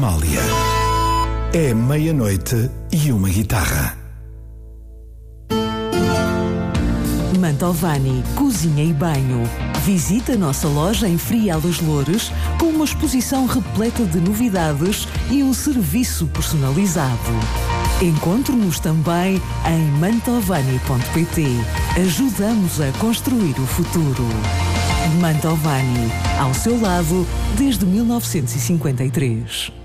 Amália. É meia-noite e uma guitarra. Mantovani Cozinha e Banho. Visita a nossa loja em Frial das Loures com uma exposição repleta de novidades e um serviço personalizado. Encontre-nos também em mantovani.pt. Ajudamos a construir o futuro. Mantovani, ao seu lado desde 1953.